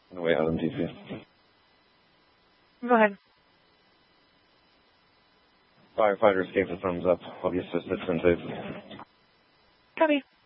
On the way out in DC. Go ahead. Firefighters gave the thumbs up. I'll be assisted since they've... Copy.